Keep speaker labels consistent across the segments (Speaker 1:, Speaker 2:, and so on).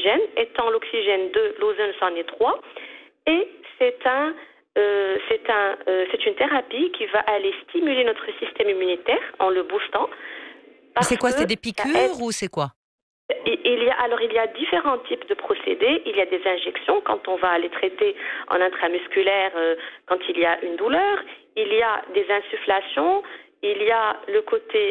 Speaker 1: l'oxygène. Étant l'oxygène 2, l'ozone c'en est 3. Et c'est une thérapie qui va aller stimuler notre système immunitaire en le boostant.
Speaker 2: C'est quoi, c'est des piqûres ou c'est quoi?
Speaker 1: Il y a différents types de procédés. Il y a des injections quand on va aller traiter en intramusculaire quand il y a une douleur. Il y a des insufflations. Il y a le côté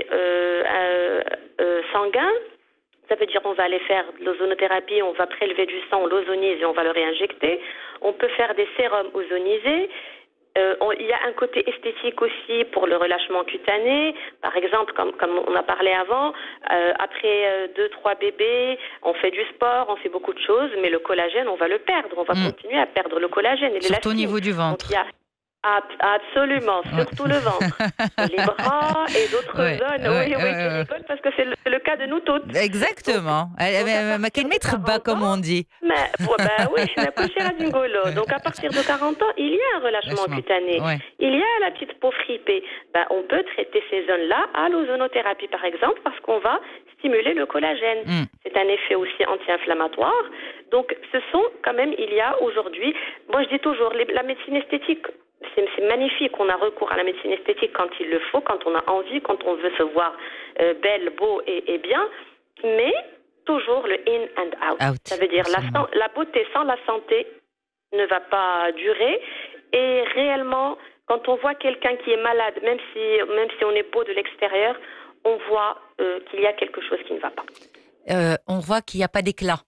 Speaker 1: sanguin. Ça veut dire on va aller faire de l'ozonothérapie, on va prélever du sang, on l'ozonise et on va le réinjecter. On peut faire des sérums ozonisés. Il y a un côté esthétique aussi pour le relâchement cutané. Par exemple, comme on a parlé avant, après 2-3 bébés, on fait du sport, on fait beaucoup de choses, mais le collagène, on va le perdre. On va continuer à perdre le collagène. Et
Speaker 2: surtout au niveau du ventre.
Speaker 1: Donc, absolument, surtout le ventre, les bras et d'autres zones. Oui, tu rigoles parce que c'est le cas de nous toutes.
Speaker 2: Exactement. Ma kilomètre bas, comme on dit.
Speaker 1: Oui, donc à partir de 40 ans, il y a un relâchement cutané. Ouais. Il y a la petite peau fripée. On peut traiter ces zones-là à l'ozonothérapie, par exemple, parce qu'on va stimuler le collagène. C'est un effet aussi anti-inflammatoire. Donc, ce sont quand même, il y a aujourd'hui, moi je dis toujours, la médecine esthétique, c'est magnifique. On a recours à la médecine esthétique quand il le faut, quand on a envie, quand on veut se voir belle, beau et bien. Mais toujours le in and out. Ça veut dire la beauté sans la santé ne va pas durer. Et réellement, quand on voit quelqu'un qui est malade, même si on est beau de l'extérieur, on voit qu'il y a quelque chose qui ne va pas.
Speaker 2: On voit qu'il n'y a pas d'éclat.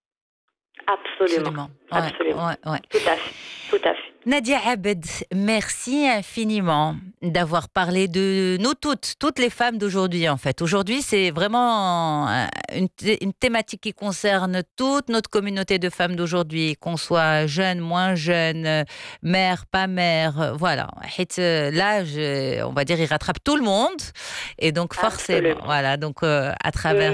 Speaker 1: Absolument.
Speaker 2: Ouais.
Speaker 1: Tout à fait.
Speaker 2: Nadia Abed, merci infiniment d'avoir parlé de nous toutes les femmes d'aujourd'hui en fait. Aujourd'hui, c'est vraiment une thématique qui concerne toute notre communauté de femmes d'aujourd'hui, qu'on soit jeune, moins jeune, mère, pas mère, voilà. L'âge, on va dire, il rattrape tout le monde et donc forcément, voilà, donc à travers...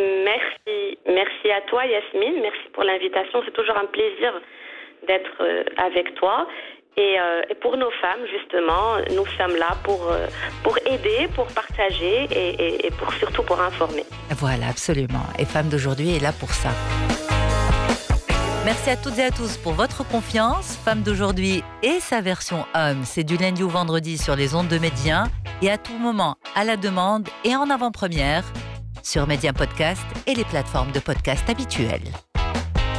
Speaker 1: Merci à toi Yasmine, merci pour l'invitation, c'est toujours un plaisir d'être avec toi et pour nos femmes justement, nous sommes là pour aider, pour partager et surtout pour informer.
Speaker 2: Voilà, absolument, et Femmes d'aujourd'hui est là pour ça. Merci à toutes et à tous pour votre confiance. Femmes d'aujourd'hui et sa version homme, c'est du lundi au vendredi sur les ondes de Média et à tout moment à la demande et en avant-première sur Média Podcast et les plateformes de podcast habituelles.